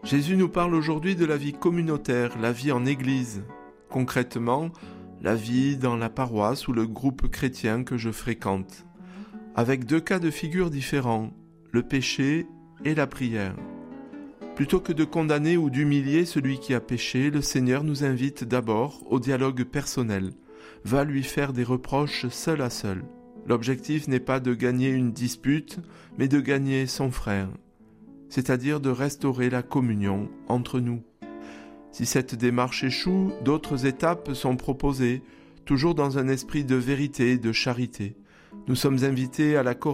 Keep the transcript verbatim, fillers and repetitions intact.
Jésus nous parle aujourd'hui de la vie communautaire, la vie en Église. Concrètement, la vie dans la paroisse ou le groupe chrétien que je fréquente. Avec deux cas de figure différents, le péché et la prière. Plutôt que de condamner ou d'humilier celui qui a péché, le Seigneur nous invite d'abord au dialogue personnel, va lui faire des reproches seul à seul. L'objectif n'est pas de gagner une dispute, mais de gagner son frère, c'est-à-dire de restaurer la communion entre nous. Si cette démarche échoue, d'autres étapes sont proposées, toujours dans un esprit de vérité et de charité. Nous sommes invités à la